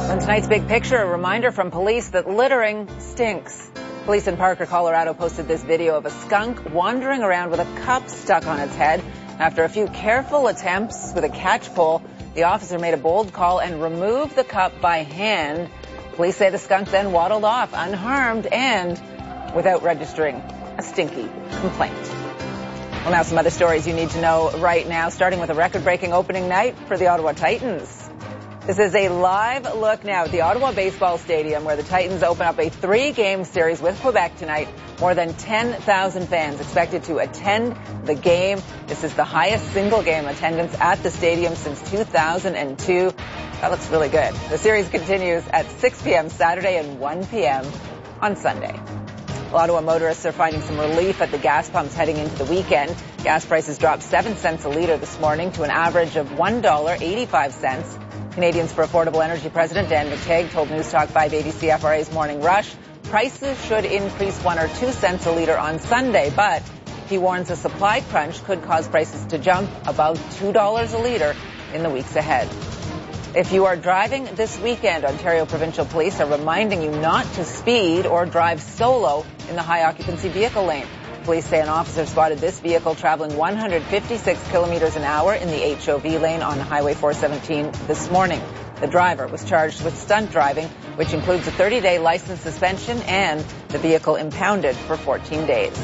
On tonight's Big Picture, a reminder from police that littering stinks. Police in Parker, Colorado posted this video of a skunk wandering around with a cup stuck on its head. After a few careful attempts with a catch pole, the officer made a bold call and removed the cup by hand. Police say the skunk then waddled off unharmed and without registering a stinky complaint. Well, now some other stories you need to know right now, starting with a record-breaking opening night for the Ottawa Titans. This is a live look now at the Ottawa Baseball Stadium, where the Titans open up a 3-game series with Quebec tonight. More than 10,000 fans expected to attend the game. This is the highest single-game attendance at the stadium since 2002. That looks really good. The series continues at 6 p.m. Saturday and 1 p.m. on Sunday. Ottawa motorists are finding some relief at the gas pumps heading into the weekend. Gas prices dropped 7 cents a litre this morning to an average of $1.85. Canadians for Affordable Energy President Dan McTeague told News Talk 580 CFRA's Morning Rush prices should increase 1 or 2 cents a litre on Sunday, but he warns a supply crunch could cause prices to jump above $2 a litre in the weeks ahead. If you are driving this weekend, Ontario Provincial Police are reminding you not to speed or drive solo in the high-occupancy vehicle lane. Police say an officer spotted this vehicle traveling 156 kilometers an hour in the HOV lane on Highway 417 this morning. The driver was charged with stunt driving, which includes a 30-day license suspension and the vehicle impounded for 14 days.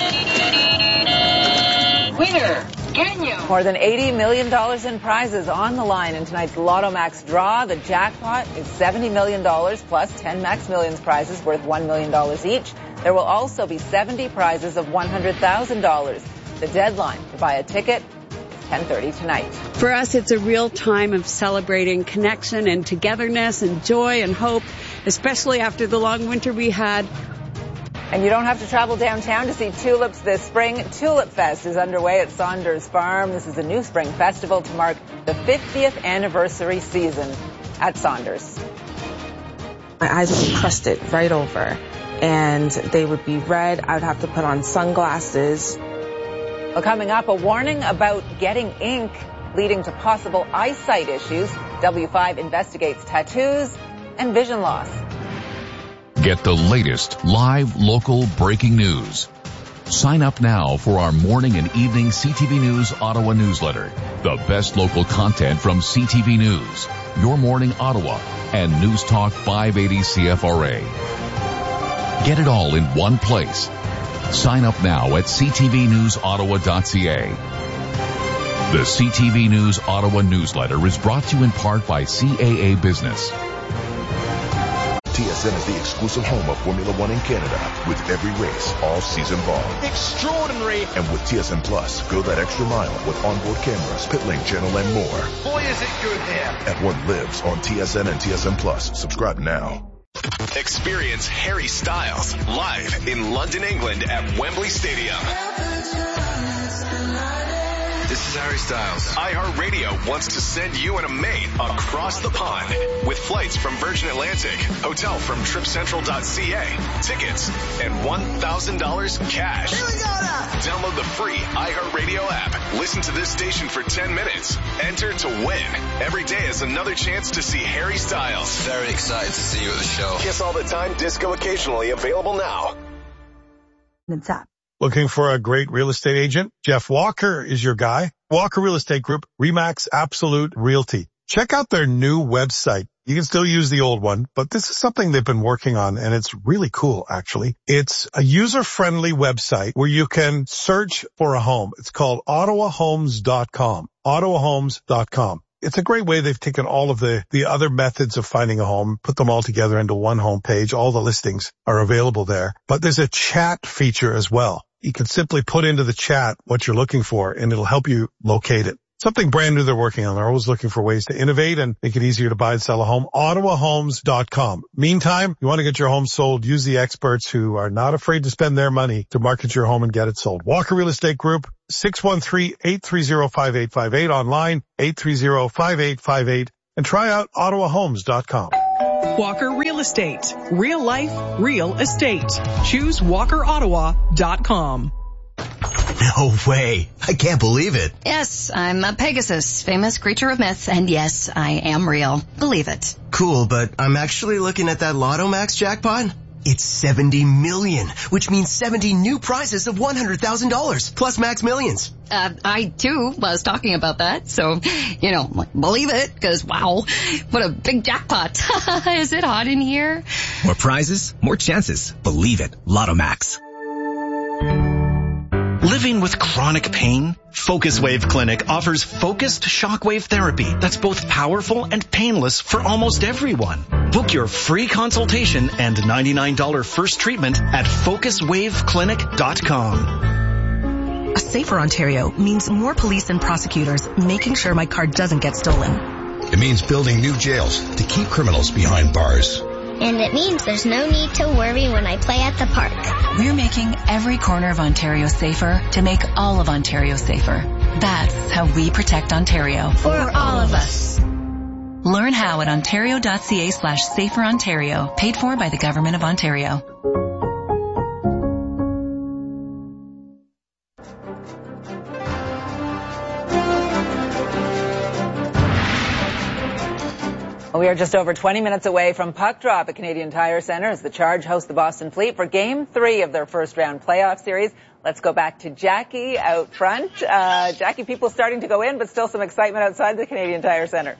Winner, Gagnon. More than $80 million in prizes on the line in tonight's Lotto Max draw. The jackpot is $70 million plus 10 Max Millions prizes worth $1 million each. There will also be 70 prizes of $100,000. The deadline to buy a ticket is 10:30 tonight. For us, it's a real time of celebrating connection and togetherness and joy and hope, especially after the long winter we had. And you don't have to travel downtown to see tulips this spring. Tulip Fest is underway at Saunders Farm. This is a new spring festival to mark the 50th anniversary season at Saunders. My eyes would be crusted right over, and they would be red. I would have to put on sunglasses. Well, coming up, a warning about getting ink leading to possible eyesight issues. W5 investigates tattoos and vision loss. Get the latest live local breaking news. Sign up now for our morning and evening CTV News Ottawa newsletter. The best local content from CTV News, Your Morning Ottawa, and News Talk 580 CFRA. Get it all in one place. Sign up now at ctvnewsottawa.ca. The CTV News Ottawa newsletter is brought to you in part by CAA Business. TSN is the exclusive home of Formula One in Canada, with every race all season long. Extraordinary! And with TSN Plus, go that extra mile with onboard cameras, pit lane channel, and more. Boy, is it good here! F1 lives on TSN and TSN Plus. Subscribe now. Experience Harry Styles live in London, England at Wembley Stadium. This is Harry Styles. iHeartRadio wants to send you and a mate across the pond with flights from Virgin Atlantic, hotel from TripCentral.ca, tickets, and $1,000 cash. Here we go now. Download the free iHeartRadio app. Listen to this station for 10 minutes. Enter to win. Every day is another chance to see Harry Styles. Very excited to see you at the show. Kiss all the time, disco occasionally, available now. Looking for a great real estate agent? Jeff Walker is your guy. Walker Real Estate Group, RE/MAX Absolute Realty. Check out their new website. You can still use the old one, but this is something they've been working on, and it's really cool, actually. It's a user-friendly website where you can search for a home. It's called OttawaHomes.com. OttawaHomes.com. It's a great way. They've taken all of the other methods of finding a home, put them all together into one home page. All the listings are available there. But there's a chat feature as well. You can simply put into the chat what you're looking for, and it'll help you locate it. Something brand new they're working on. They're always looking for ways to innovate and make it easier to buy and sell a home. OttawaHomes.com. Meantime, you want to get your home sold, use the experts who are not afraid to spend their money to market your home and get it sold. Walker Real Estate Group, 613-830-5858, online, 830-5858, and try out OttawaHomes.com. Walker Real Estate. Real life, real estate. Choose WalkerOttawa.com. No way. I can't believe it. Yes, I'm a Pegasus, famous creature of myth, and yes, I am real. Believe it. Cool, but I'm actually looking at that Lotto Max jackpot. It's 70 million, which means 70 new prizes of $100,000 plus Max Millions. I too was talking about that, so, believe it, because wow, what a big jackpot. Is it hot in here? More prizes, more chances. Believe it. Lotto Max. Living with chronic pain? Focus Wave Clinic offers focused shockwave therapy that's both powerful and painless for almost everyone. Book your free consultation and $99 first treatment at focuswaveclinic.com. A safer Ontario means more police and prosecutors making sure my car doesn't get stolen. It means building new jails to keep criminals behind bars. And it means there's no need to worry when I play at the park. We're making every corner of Ontario safer to make all of Ontario safer. That's how we protect Ontario. For all of us. Learn how at ontario.ca/saferontario, paid for by the Government of Ontario. We are just over 20 minutes away from puck drop at Canadian Tire Centre as the Charge host the Boston Fleet for Game 3 of their first round playoff series. Let's go back to Jackie out front. Jackie, people starting to go in, but still some excitement outside the Canadian Tire Centre.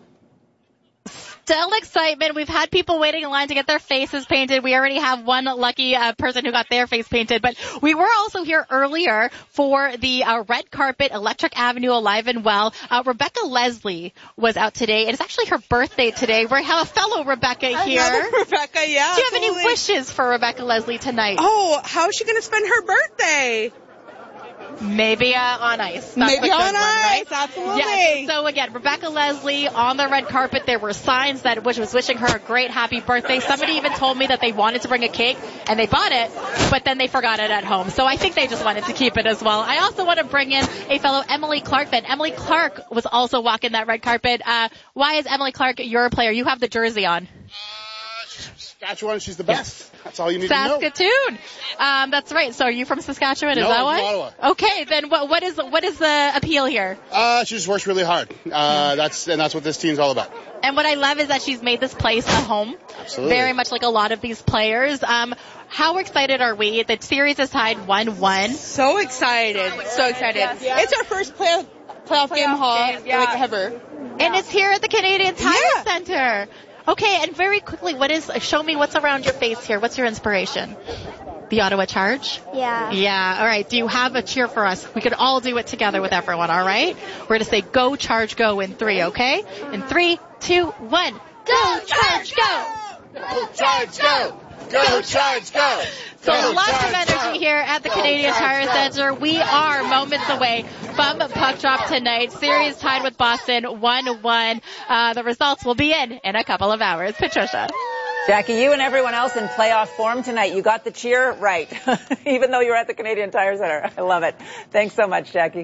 Still excitement. We've had people waiting in line to get their faces painted. We already have one lucky person who got their face painted. But we were also here earlier for the red carpet, Electric Avenue Alive and Well. Rebecca Leslie was out today. It is actually her birthday today. We have a fellow Rebecca here. Another Rebecca, yeah. Do you have any wishes for Rebecca Leslie tonight? Oh, how is she going to spend her birthday? Maybe on ice. That's Maybe on ice, right? absolutely. Yes. So again, Rebecca Leslie on the red carpet. There were signs that was wishing her a great happy birthday. Somebody even told me that they wanted to bring a cake and they bought it, but then they forgot it at home. So I think they just wanted to keep it as well. I also want to bring in a fellow Emily Clark fan. Emily Clark was also walking that red carpet. Why is Emily Clark your player? You have the jersey on. Saskatchewan, she's the best. Yes. That's all you need to know. Saskatoon. That's right. So are you from Saskatchewan? Is that why? Ottawa. Okay, then what is the appeal here? She just works really hard. That's what this team's all about. And what I love is that she's made this place a home. Absolutely. Very much like a lot of these players. How excited are we? The series is tied 1-1. So excited. So excited. Yeah. It's our first playoff game ever. And it's here at the Canadian Tire Centre. Okay, and very quickly, show me what's around your face here. What's your inspiration? The Ottawa Charge? Yeah. Yeah, all right. Do you have a cheer for us? We could all do it together with everyone, all right? We're going to say go, Charge, go in 3, okay? In 3, 2, 1. Go, Charge, go! Go, Charge, go! Go, Charge, go! So lots of energy here at the Canadian Tire Centre. We are moments away from puck drop tonight. Series tied with Boston 1-1. The results will be in a couple of hours. Patricia. Jackie, you and everyone else in playoff form tonight. You got the cheer right, even though you're at the Canadian Tire Centre. I love it. Thanks so much, Jackie.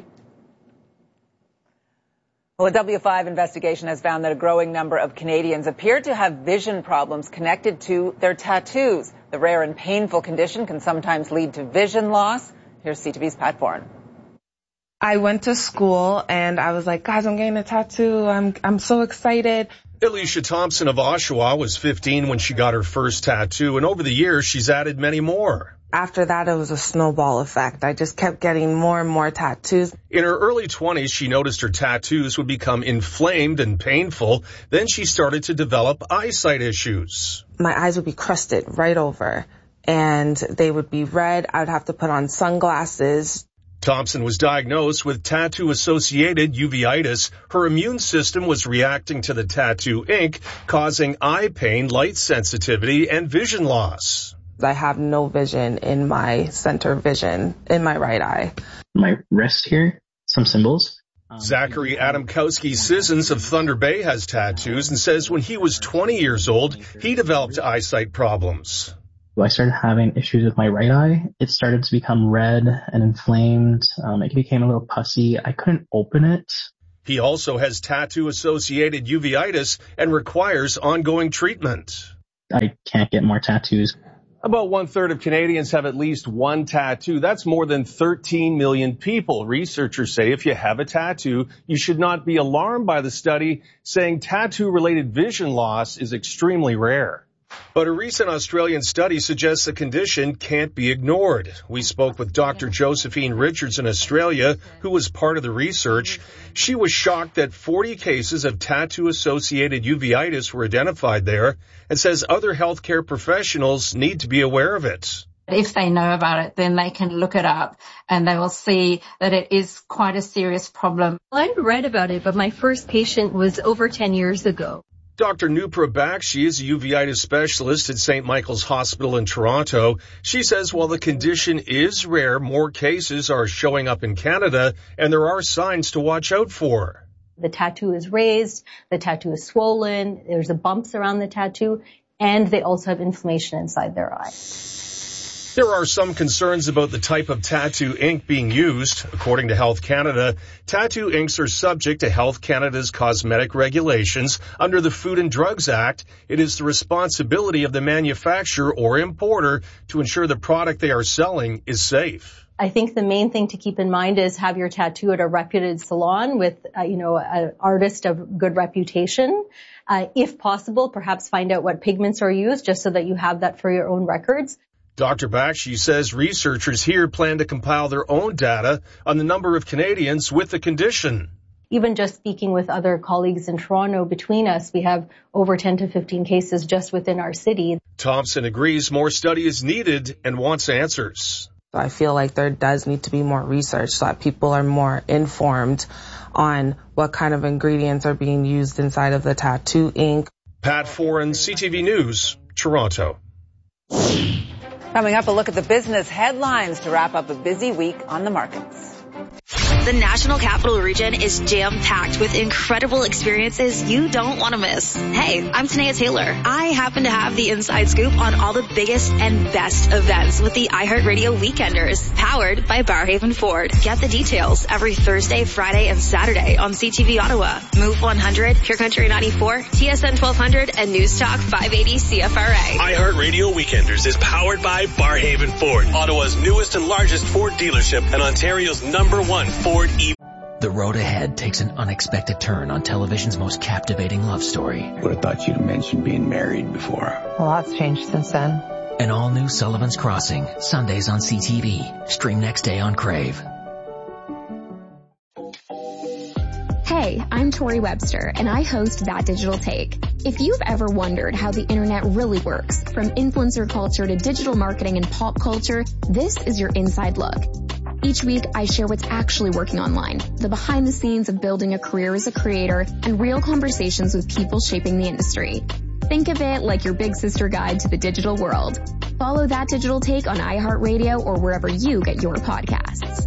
Well, a W5 investigation has found that a growing number of Canadians appear to have vision problems connected to their tattoos. The rare and painful condition can sometimes lead to vision loss. Here's CTV's Pat Bourne. I went to school and I was like, guys, I'm getting a tattoo. I'm so excited. Alicia Thompson of Oshawa was 15 when she got her first tattoo, and over the years, she's added many more. After that, it was a snowball effect. I just kept getting more and more tattoos. In her early 20s, she noticed her tattoos would become inflamed and painful. Then she started to develop eyesight issues. My eyes would be crusted right over, and they would be red. I would have to put on sunglasses. Thompson was diagnosed with tattoo-associated uveitis. Her immune system was reacting to the tattoo ink, causing eye pain, light sensitivity, and vision loss. I have no vision in my center vision in my right eye. My wrist here, some symbols. Zachary Adamkowski-Sissons of Thunder Bay has tattoos and says when he was 20 years old, he developed eyesight problems. I started having issues with my right eye. It started to become red and inflamed. It became a little pussy. I couldn't open it. He also has tattoo-associated uveitis and requires ongoing treatment. I can't get more tattoos. About 1/3 of Canadians have at least one tattoo. That's more than 13 million people. Researchers say if you have a tattoo, you should not be alarmed by the study, saying tattoo-related vision loss is extremely rare. But a recent Australian study suggests the condition can't be ignored. We spoke with Dr. Josephine Richards in Australia, who was part of the research. She was shocked that 40 cases of tattoo-associated uveitis were identified there and says other healthcare professionals need to be aware of it. If they know about it, then they can look it up and they will see that it is quite a serious problem. I read about it, but my first patient was over 10 years ago. Dr. Nupra Bakshi is a uveitis specialist at St. Michael's Hospital in Toronto. She says while the condition is rare, more cases are showing up in Canada, and there are signs to watch out for. The tattoo is raised, the tattoo is swollen, there's bumps around the tattoo, and they also have inflammation inside their eye. There are some concerns about the type of tattoo ink being used. According to Health Canada, tattoo inks are subject to Health Canada's cosmetic regulations. Under the Food and Drugs Act, it is the responsibility of the manufacturer or importer to ensure the product they are selling is safe. I think the main thing to keep in mind is have your tattoo at a reputed salon with, an artist of good reputation. If possible, perhaps find out what pigments are used just so that you have that for your own records. Dr. Bakshi says researchers here plan to compile their own data on the number of Canadians with the condition. Even just speaking with other colleagues in Toronto, between us, we have over 10 to 15 cases just within our city. Thompson agrees more study is needed and wants answers. I feel like there does need to be more research so that people are more informed on what kind of ingredients are being used inside of the tattoo ink. Pat Foran, CTV News, Toronto. Coming up, a look at the business headlines to wrap up a busy week on the markets. The National Capital Region is jam-packed with incredible experiences you don't want to miss. Hey, I'm Tanea Taylor. I happen to have the inside scoop on all the biggest and best events with the iHeartRadio Weekenders, powered by Barrhaven Ford. Get the details every Thursday, Friday, and Saturday on CTV Ottawa, Move 100, Pure Country 94, TSN 1200, and News Talk 580 CFRA. iHeartRadio Weekenders is powered by Barrhaven Ford, Ottawa's newest and largest Ford dealership and Ontario's #1 Ford E. The road ahead takes an unexpected turn on television's most captivating love story. Would have thought you'd have mentioned being married before. A lot's changed since then. An all-new Sullivan's Crossing, Sundays on CTV. Stream next day on Crave. Hey, I'm Tori Webster, and I host That Digital Take. If you've ever wondered how the internet really works, from influencer culture to digital marketing and pop culture, this is your inside look. Each week, I share what's actually working online, the behind the scenes of building a career as a creator, and real conversations with people shaping the industry. Think of it like your big sister guide to the digital world. Follow That Digital Take on iHeartRadio or wherever you get your podcasts.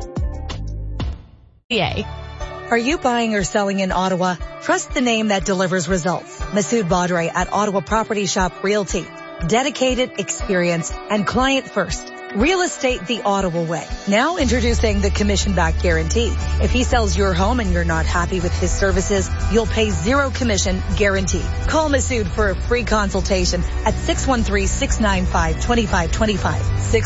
Are you buying or selling in Ottawa? Trust the name that delivers results. Masood Badre at Ottawa Property Shop Realty. Dedicated, experienced, and client first. Real estate the Ottawa way. Now introducing the commission-backed guarantee. If he sells your home and you're not happy with his services, you'll pay zero commission guaranteed. Call Masood for a free consultation at 613-695-2525,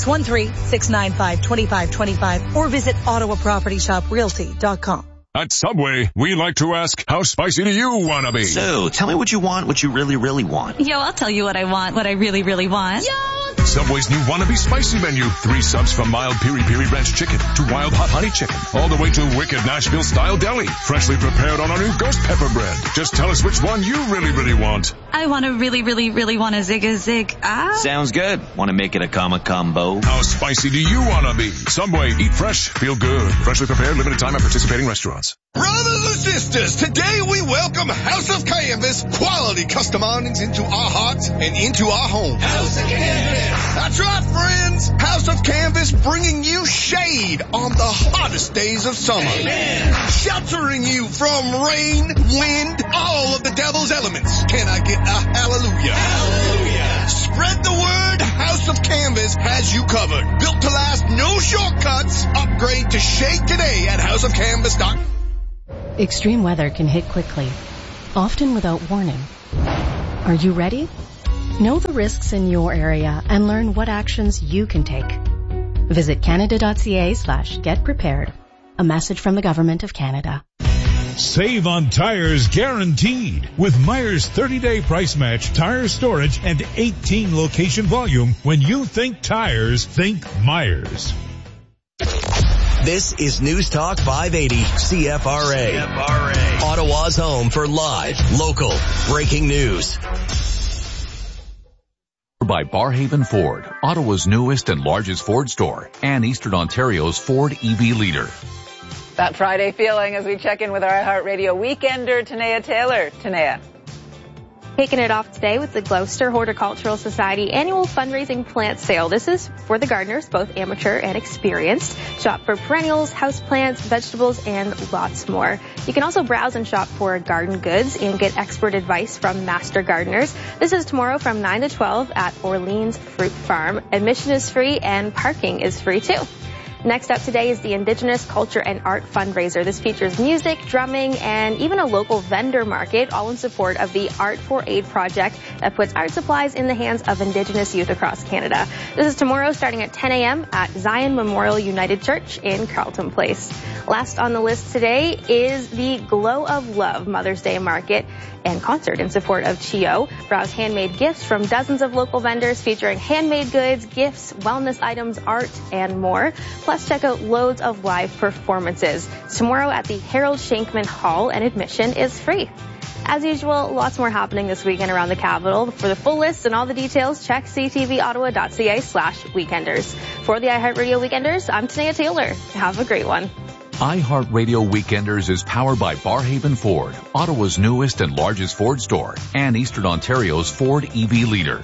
613-695-2525, or visit OttawaPropertyShopRealty.com. At Subway, we like to ask, how spicy do you want to be? So, tell me what you want, what you really, really want. Yo, I'll tell you what I want, what I really, really want. Yo! Subway's new Wannabe Spicy menu. 3 subs from mild piri-piri ranch chicken to wild hot honey chicken, all the way to wicked Nashville-style deli, freshly prepared on our new ghost pepper bread. Just tell us which one you really, really want. I want to really, really, really want a zig. Sounds good. Want to make it a combo? How spicy do you want to be? Subway, eat fresh, feel good. Freshly prepared, limited time at participating restaurants. Brothers and sisters, today we welcome House of Canvas quality custom awnings into our hearts and into our homes. House of Canvas. That's right, friends. House of Canvas bringing you shade on the hottest days of summer. Amen. Sheltering you from rain, wind, all of the devil's elements. Can I get a hallelujah? Hallelujah. Spread the word. House of Canvas has you covered. Built to last, no shortcuts. Upgrade to shade today at houseofcanvas.com. Extreme weather can hit quickly, often without warning. Are you ready? Know the risks in your area and learn what actions you can take. Visit canada.ca/getprepared. A message from the Government of Canada. Save on tires guaranteed with Meijer's 30-day price match, tire storage, and 18 location volume. When you think tires, think Meijer's. This is News Talk 580 CFRA. Ottawa's home for live, local, breaking news. By Barhaven Ford, Ottawa's newest and largest Ford store, and Eastern Ontario's Ford EV leader. That Friday feeling as we check in with our iHeartRadio Weekender, Tanea Taylor. Tanea. Kicking it off today with the Gloucester Horticultural Society annual fundraising plant sale. This is for the gardeners, both amateur and experienced. Shop for perennials, houseplants, vegetables, and lots more. You can also browse and shop for garden goods and get expert advice from master gardeners. This is tomorrow from 9 to 12 at Orleans Fruit Farm. Admission is free and parking is free too. Next up today is the Indigenous Culture and Art Fundraiser. This features music, drumming, and even a local vendor market, all in support of the Art for Aid project that puts art supplies in the hands of Indigenous youth across Canada. This is tomorrow starting at 10 a.m. at Zion Memorial United Church in Carleton Place. Last on the list today is the Glow of Love Mother's Day Market and concert in support of CHEO. Browse handmade gifts from dozens of local vendors featuring handmade goods, gifts, wellness items, art, and more. Plus, check out loads of live performances. Tomorrow at the Harold Shankman Hall, and admission is free. As usual, lots more happening this weekend around the capital. For the full list and all the details, check ctvottawa.ca/weekenders. For the iHeartRadio Weekenders, I'm Tanea Taylor. Have a great one. iHeartRadio Weekenders is powered by Barhaven Ford, Ottawa's newest and largest Ford store, and Eastern Ontario's Ford EV leader.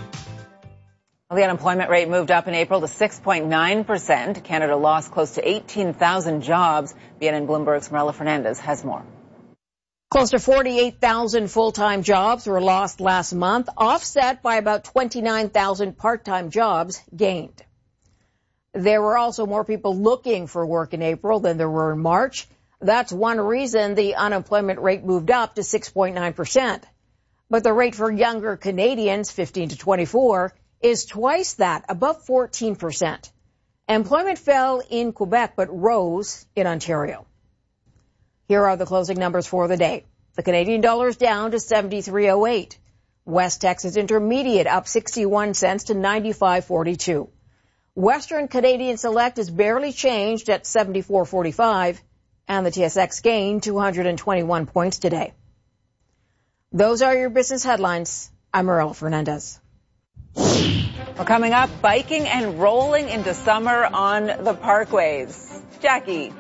Well, the unemployment rate moved up in April to 6.9%. Canada lost close to 18,000 jobs. BNN Bloomberg's Marilla Fernandez has more. Close to 48,000 full-time jobs were lost last month, offset by about 29,000 part-time jobs gained. There were also more people looking for work in April than there were in March. That's one reason the unemployment rate moved up to 6.9%. But the rate for younger Canadians, 15 to 24, is twice that, above 14%. Employment fell in Quebec but rose in Ontario. Here are the closing numbers for the day. The Canadian dollar is down to 73.08. West Texas Intermediate up 61 cents to 95.42. Western Canadian Select is barely changed at 74.45, and the TSX gained 221 points today. Those are your business headlines. I'm Marilla Fernandez. Well, coming up, biking and rolling into summer on the parkways. Jackie.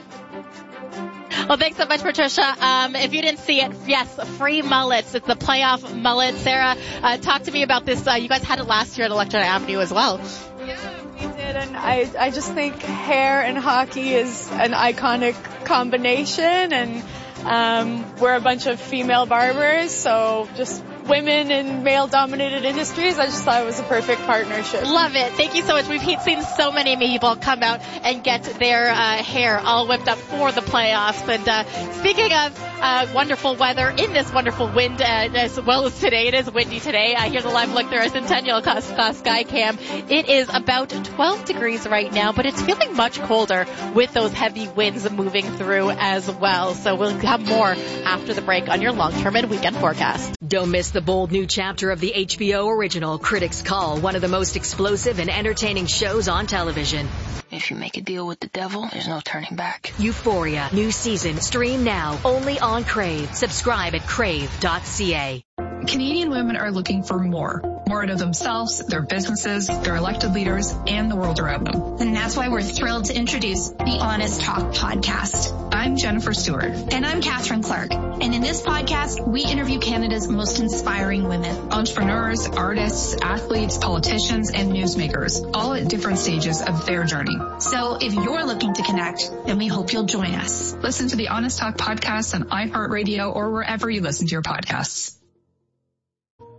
Well, thanks so much, Patricia. If you didn't see it, yes, free mullets. It's the playoff mullet. Sarah, talk to me about this. You guys had it last year at Electra Avenue as well. Yeah, we did, and I just think hair and hockey is an iconic combination, and we're a bunch of female barbers, so just women in male-dominated industries. I just thought it was a perfect partnership. Love it. Thank you so much. We've seen so many people come out and get their hair all whipped up for the playoffs. And speaking of wonderful weather, in this wonderful wind, as well as today, it is windy today. Here's a live look through our Centennial Sky Cam. It is about 12 degrees right now, but it's feeling much colder with those heavy winds moving through as well. So we'll have more after the break on your long-term and weekend forecast. Don't miss the bold new chapter of the HBO original Critics Call, one of the most explosive and entertaining shows on television. If you make a deal with the devil, there's no turning back. Euphoria, new season, stream now, only on Crave. Subscribe at crave.ca. Canadian women are looking for more out of themselves, their businesses, their elected leaders, and the world around them. And that's why we're thrilled to introduce the Honest Talk podcast. I'm Jennifer Stewart. And I'm Catherine Clark. And in this podcast, we interview Canada's most inspiring women. Entrepreneurs, artists, athletes, politicians, and newsmakers, all at different stages of their journey. So if you're looking to connect, then we hope you'll join us. Listen to the Honest Talk podcast on iHeartRadio or wherever you listen to your podcasts.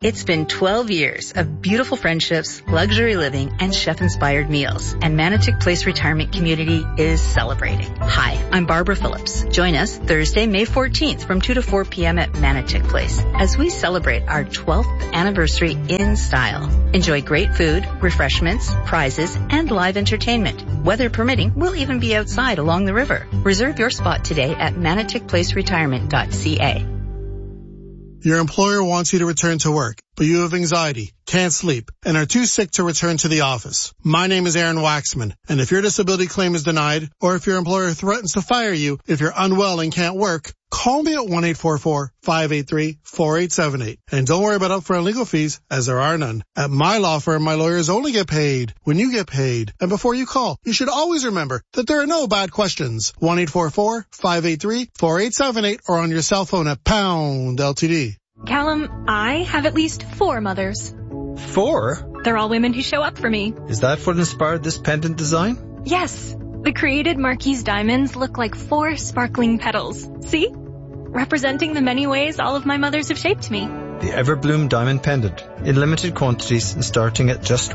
It's been 12 years of beautiful friendships, luxury living, and chef-inspired meals, and Manotick Place Retirement Community is celebrating. Hi, I'm Barbara Phillips. Join us Thursday, May 14th from 2 to 4 p.m. at Manotick Place as we celebrate our 12th anniversary in style. Enjoy great food, refreshments, prizes, and live entertainment. Weather permitting, we'll even be outside along the river. Reserve your spot today at manotickplaceretirement.ca. Your employer wants you to return to work, but you have anxiety, can't sleep, and are too sick to return to the office. My name is Aaron Waxman, and if your disability claim is denied, or if your employer threatens to fire you if you're unwell and can't work, call me at 1-844-583-4878. And don't worry about upfront legal fees, as there are none. At my law firm, my lawyers only get paid when you get paid. And before you call, you should always remember that there are no bad questions. 1-844-583-4878 or on your cell phone at pound LTD. Callum, I have at least 4 mothers. 4? They're all women who show up for me. Is that what inspired this pendant design? Yes. The created Marquise diamonds look like 4 sparkling petals. See? Representing the many ways all of my mothers have shaped me. The Everbloom diamond pendant, in limited quantities and starting at just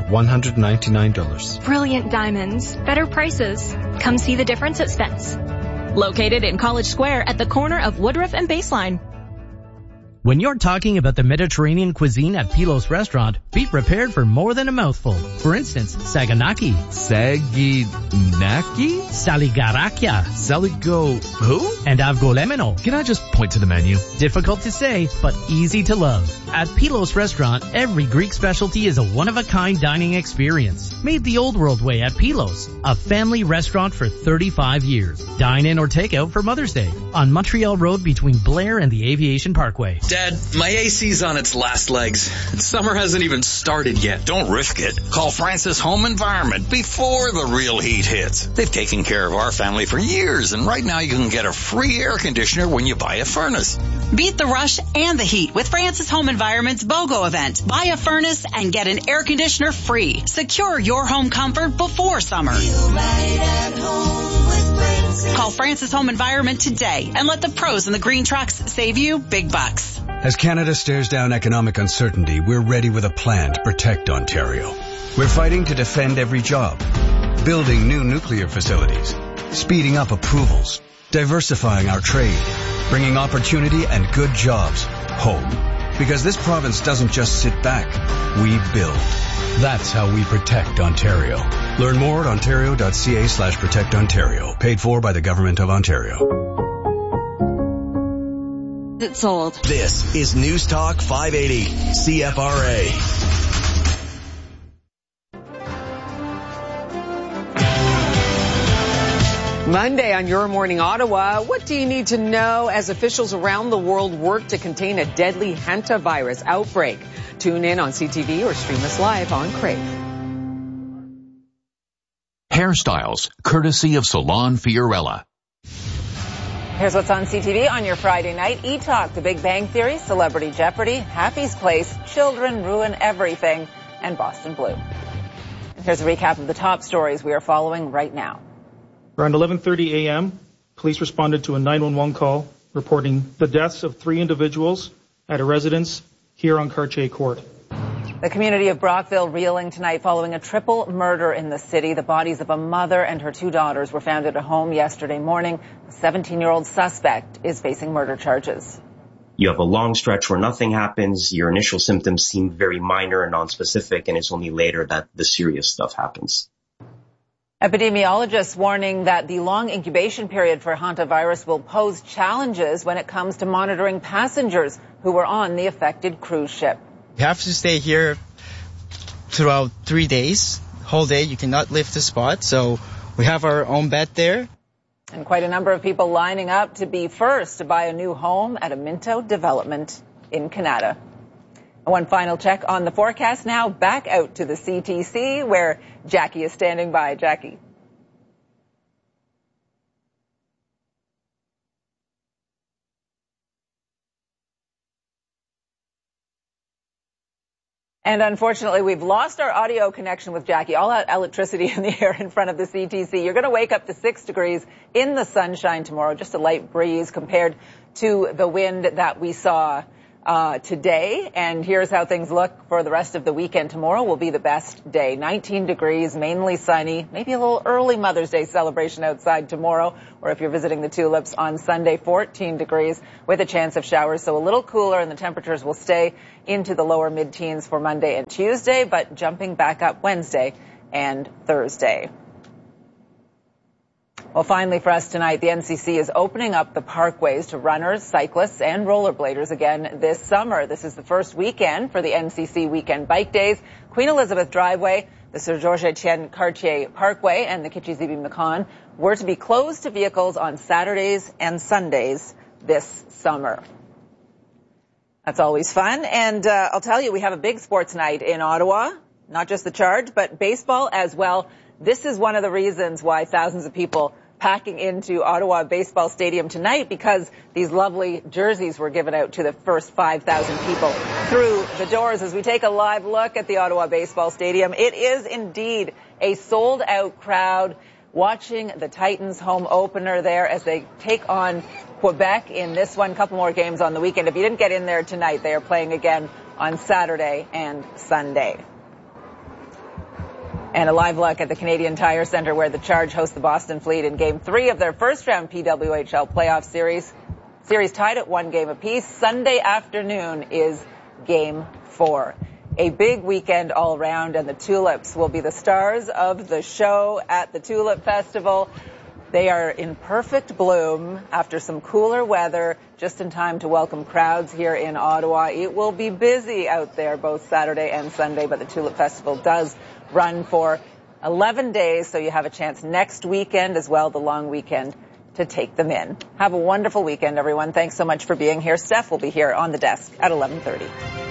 $199. Brilliant diamonds, better prices. Come see the difference at Spence. Located in College Square at the corner of Woodruff and Baseline. When you're talking about the Mediterranean cuisine at Pilos Restaurant, be prepared for more than a mouthful. For instance, saganaki. Saginaki? Saligarakia. Saligo who? And avgolemeno. Can I just point to the menu? Difficult to say, but easy to love. At Pilos Restaurant, every Greek specialty is a one-of-a-kind dining experience. Made the old world way at Pilos, a family restaurant for 35 years. Dine in or take out for Mother's Day on Montreal Road between Blair and the Aviation Parkway. Dad, my AC's on its last legs. Summer hasn't even started yet. Don't risk it. Call Francis Home Environment before the real heat hits. They've taken care of our family for years, and right now you can get a free air conditioner when you buy a furnace. Beat the rush and the heat with Francis Home Environment's BOGO event. Buy a furnace and get an air conditioner free. Secure your home comfort before summer. Call Francis Home Environment today and let the pros in the green trucks save you big bucks. As Canada stares down economic uncertainty, we're ready with a plan to protect Ontario. We're fighting to defend every job, building new nuclear facilities, speeding up approvals, diversifying our trade, bringing opportunity and good jobs home. Because this province doesn't just sit back, we build. That's how we protect Ontario. Learn more at ontario.ca/protectontario. Paid for by the Government of Ontario. It's sold. This is News Talk 580, CFRA. Monday on Your Morning Ottawa, what do you need to know as officials around the world work to contain a deadly hantavirus outbreak? Tune in on CTV or stream us live on Crave. Hairstyles, courtesy of Salon Fiorella. Here's what's on CTV on your Friday night. E-Talk, The Big Bang Theory, Celebrity Jeopardy, Happy's Place, Children Ruin Everything, and Boston Blue. And here's a recap of the top stories we are following right now. Around 11:30 a.m., police responded to a 911 call reporting the deaths of 3 individuals at a residence here on Cartier Court. The community of Brockville reeling tonight following a triple murder in the city. The bodies of a mother and her 2 daughters were found at a home yesterday morning. The 17-year-old suspect is facing murder charges. You have a long stretch where nothing happens. Your initial symptoms seem very minor and nonspecific, and it's only later that the serious stuff happens. Epidemiologists warning that the long incubation period for hantavirus will pose challenges when it comes to monitoring passengers who were on the affected cruise ship. You have to stay here throughout 3 days, whole day. You cannot leave the spot. So we have our own bed there. And quite a number of people lining up to be first to buy a new home at a Minto development in Canada. One final check on the forecast now. Back out to the CTC where Jackie is standing by. Jackie. And unfortunately, we've lost our audio connection with Jackie. All that electricity in the air in front of the CTC. You're going to wake up to 6 degrees in the sunshine tomorrow. Just a light breeze compared to the wind that we saw today, and here's how things look for the rest of the weekend. Tomorrow will be the best day. 19 degrees, mainly sunny, maybe a little early Mother's Day celebration outside tomorrow, or if you're visiting the Tulips on Sunday, 14 degrees with a chance of showers, so a little cooler, and the temperatures will stay into the lower mid-teens for Monday and Tuesday, but jumping back up Wednesday and Thursday. Well, finally for us tonight, the NCC is opening up the parkways to runners, cyclists, and rollerbladers again this summer. This is the first weekend for the NCC Weekend Bike Days. Queen Elizabeth Driveway, the Sir Georges Etienne Cartier Parkway, and the Kitchie-Zibi-Macon were to be closed to vehicles on Saturdays and Sundays this summer. That's always fun. And I'll tell you, we have a big sports night in Ottawa. Not just the Charge, but baseball as well. This is one of the reasons why thousands of people packing into Ottawa Baseball Stadium tonight, because these lovely jerseys were given out to the first 5,000 people through the doors. As we take a live look at the Ottawa Baseball Stadium, it is indeed a sold-out crowd watching the Titans home opener there as they take on Quebec in this one. Couple more games on the weekend. If you didn't get in there tonight, they are playing again on Saturday and Sunday. And a live look at the Canadian Tire Centre, where the Charge host the Boston Fleet in Game 3 of their first-round PWHL playoff series. Series tied at 1 game apiece. Sunday afternoon is Game 4. A big weekend all around, and the Tulips will be the stars of the show at the Tulip Festival. They are in perfect bloom after some cooler weather, just in time to welcome crowds here in Ottawa. It will be busy out there both Saturday and Sunday, but the Tulip Festival does run for 11 days, so you have a chance next weekend as well, the long weekend, to take them in. Have a wonderful weekend, everyone. Thanks so much for being here. Steph will be here on the desk at 11:30.